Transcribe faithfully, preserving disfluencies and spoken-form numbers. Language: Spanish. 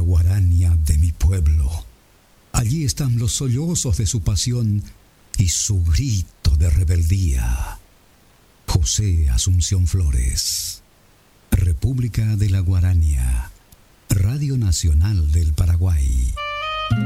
guarania de mi pueblo. Allí están los sollozos de su pasión y su grito de rebeldía. José Asunción Flores. República de la Guarania. Radio Nacional del Paraguay.